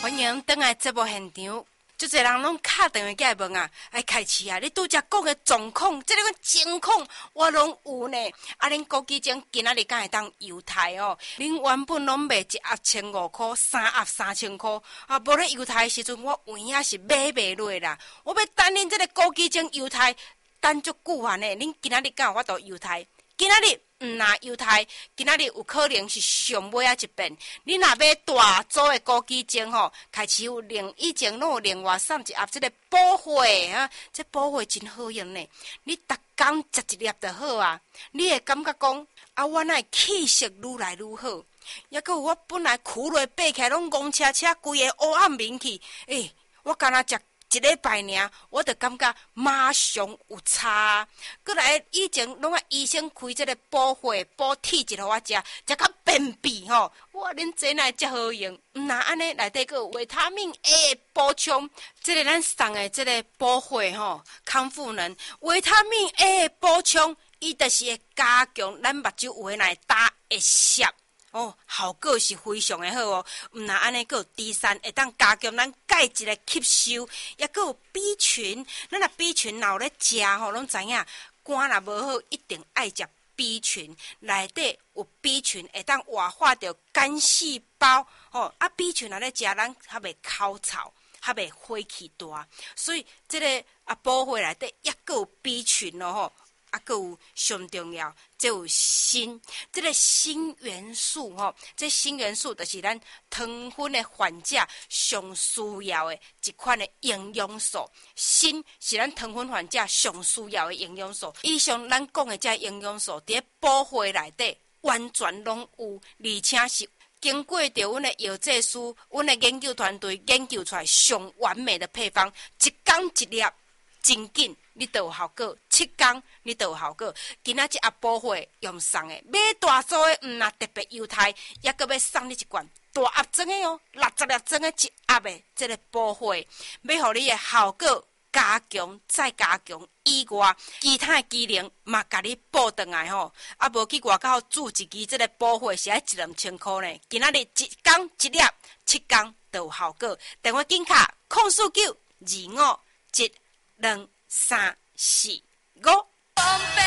欢迎回来节目现场，足侪人拢敲电话过来问啊，开市啊，你拄则讲的状况，这个情况我拢有呢。啊，恁枸杞精今仔日敢会当犹太哦？恁原本拢卖一盒1500块，3盒3000块，啊，无咧犹太的时阵，我有影是买袂落啦。我要等恁这个枸杞精犹太，等足久啊呢。恁今仔日敢有法度犹太？今仔日毋若犹太，今仔日有可能是上尾啊一遍。你若要大组的枸杞精吼，开始有以前拢有另外送一盒这个补血啊，这补血真好用呢。你逐工食一粒就好啊，你会感觉讲啊，我那气色愈来愈好。抑阁有我本来躯落爬起来拢戆车车，规个黑暗面去，我干那食一礼拜尔，我就感觉马上有差。过来以前拢啊医生开这个补血补体质互我食，食到便秘吼。哇，恁这哪会遮好用？毋若安尼内底阁有维他命 A 补充，这个咱送的这个补血吼，康复能维他命 A 补充，伊就是会加强咱目睭有诶来打会涩。哦，效果是非常的好哦。毋若安尼，阁有 D3会当加强咱钙质的吸收，也阁有 B 群。咱若 B 群若有咧食吼，拢知影肝若无好，一定爱食 B 群。内底有 B 群会当活化着肝细胞。哦，啊 B 群若咧食，咱较袂口臭，较袂火气大。所以这个补血内底也阁有 B 群咯吼。啊，阁有上重要，这有锌，这个锌元素吼，这锌元素就是咱糖分的患者上需要的一款的营养素。锌是咱糖分患者上需要的营养素。以上咱讲的这营养素，伫补血内底完全拢有，而且是经过着阮的药剂师、阮的研究团队研究出来上完美的配方，一工一粒。真紧，你就有效果；7天你就有效果。今仔日啊补血用送的，买大组的，若特别犹太，也阁要送你一罐大盒装的哦，60粒装的一盒的，这个补血，要互你的效果加强再加强以外，其他的机能嘛，甲你补转来吼。啊，无去外口煮一支这个补血是要1-2千块呢。今仔日一工一粒，7天就有效果。电话紧卡：04925123455。